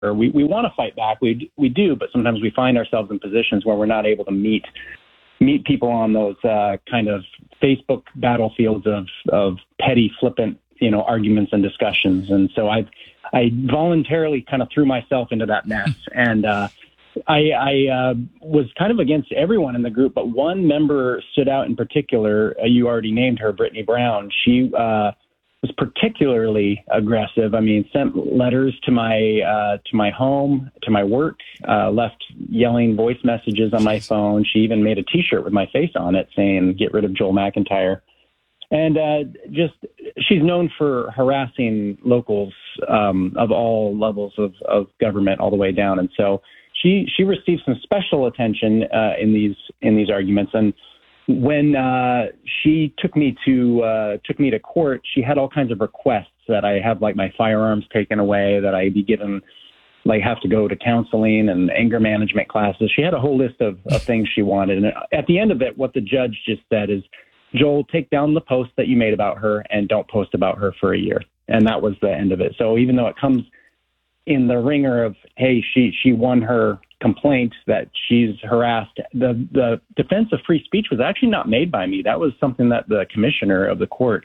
We want to fight back. We do, but sometimes we find ourselves in positions where we're not able to meet people on those kind of Facebook battlefields of petty, flippant, arguments and discussions. And so I voluntarily kind of threw myself into that mess. And I was kind of against everyone in the group, but one member stood out in particular. You already named her, Brittany Brown. She was particularly aggressive. I mean, sent letters to my home, to my work, left yelling voice messages on my phone. She even made a T-shirt with my face on it saying, "Get rid of Joel McIntyre." And she's known for harassing locals of all levels of government all the way down. And so she received some special attention in these arguments. And when she took me to court, she had all kinds of requests that I have like my firearms taken away, that I be given, like have to go to counseling and anger management classes. She had a whole list of things she wanted. And at the end of it, what the judge just said is, "Joel, take down the post that you made about her and don't post about her for a year." And that was the end of it. So even though it comes in the ringer of, hey, she won her complaint that she's harassed, the defense of free speech was actually not made by me. That was something that the commissioner of the court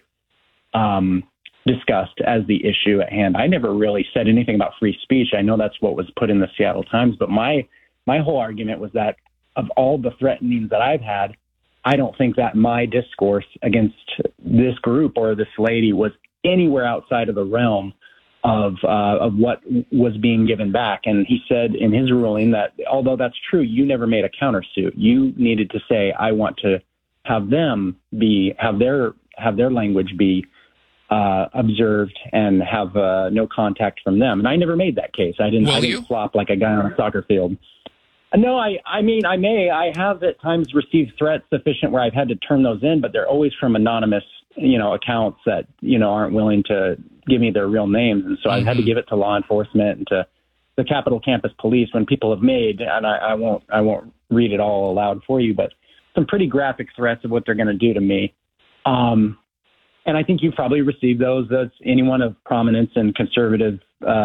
discussed as the issue at hand. I never really said anything about free speech. I know that's what was put in the Seattle Times, but my whole argument was that of all the threatenings that I've had, I don't think that my discourse against this group or this lady was anywhere outside of the realm of what was being given back. And he said in his ruling that although that's true, you never made a countersuit. You needed to say, I want to have them have their language be observed and have no contact from them. And I never made that case. I didn't flop like a guy on a soccer field. No, I mean, I have at times received threats sufficient where I've had to turn those in, but they're always from anonymous, accounts that, aren't willing to give me their real names. And so I've had to give it to law enforcement and to the Capitol Campus Police when people have made, and I won't read it all aloud for you, but some pretty graphic threats of what they're going to do to me. And I think you've probably received those. That's anyone of prominence and conservative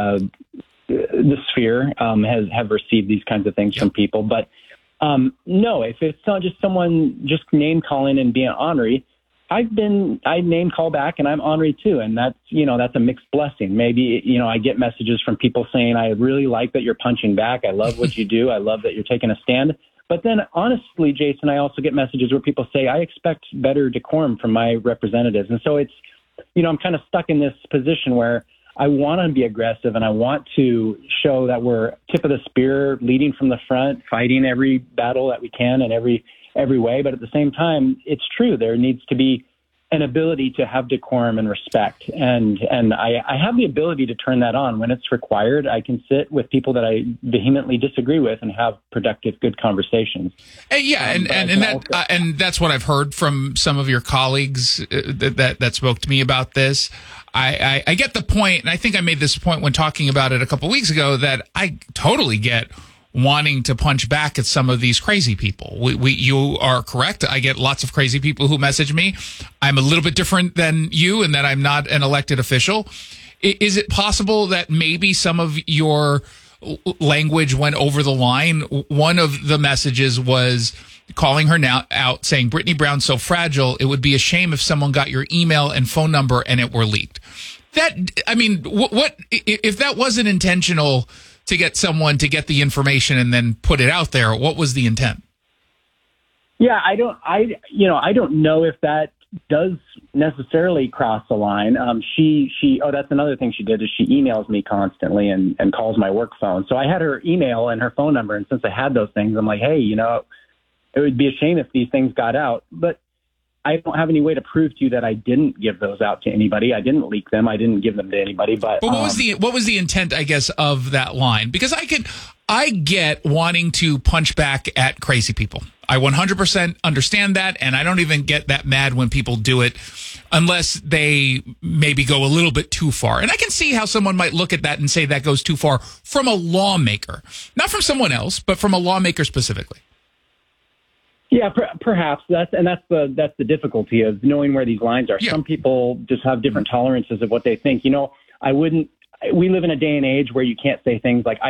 the sphere have received these kinds of things from people. But no, if it's not just someone just name calling and being ornery, I name call back and I'm ornery too. And that's a mixed blessing. Maybe, I get messages from people saying, I really like that you're punching back. I love what you do. I love that you're taking a stand. But then honestly, Jason, I also get messages where people say, I expect better decorum from my representatives. And so it's, I'm kind of stuck in this position where I want to be aggressive and I want to show that we're tip of the spear, leading from the front, fighting every battle that we can in every way. But at the same time, it's true. There needs to be an ability to have decorum and respect. And I have the ability to turn that on when it's required. I can sit with people that I vehemently disagree with and have productive, good conversations. And that's what I've heard from some of your colleagues that spoke to me about this. I get the point, and I think I made this point when talking about it a couple weeks ago, that I totally get wanting to punch back at some of these crazy people. You are correct. I get lots of crazy people who message me. I'm a little bit different than you in that I'm not an elected official. Is it possible that maybe some of your language went over the line? One of the messages was calling her now out, saying, Brittany Brown's so fragile, it would be a shame if someone got your email and phone number and it were leaked. What if that wasn't intentional to get someone to get the information and then put it out there? What was the intent? Yeah, I don't know if that does necessarily cross the line. That's another thing she did, is she emails me constantly and calls my work phone. So I had her email and her phone number. And since I had those things, I'm like, hey, it would be a shame if these things got out, but I don't have any way to prove to you that I didn't give those out to anybody. I didn't leak them. I didn't give them to anybody. But what was the intent, I guess, of that line? Because I get wanting to punch back at crazy people. I 100% understand that, and I don't even get that mad when people do it unless they maybe go a little bit too far. And I can see how someone might look at that and say that goes too far from a lawmaker, not from someone else, but from a lawmaker specifically. Yeah, perhaps that's the difficulty of knowing where these lines are. Yeah. Some people just have different tolerances of what they think. I wouldn't we live in a day and age where you can't say things like,